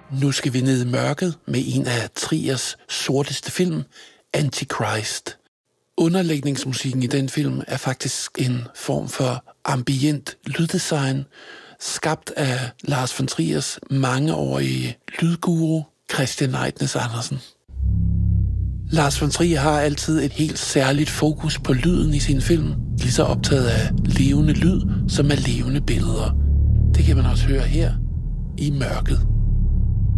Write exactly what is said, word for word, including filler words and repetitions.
Nu skal vi ned i mørket med en af Triers sorteste film, Antichrist. Underlægningsmusikken i den film er faktisk en form for ambient lyddesign, skabt af Lars von Triers mangeårige lydguru Christian Neidnes Andersen. Lars von Trier har altid et helt særligt fokus på lyden i sin film, lige så optaget af levende lyd som af levende billeder. Det kan man også høre her i Mørket.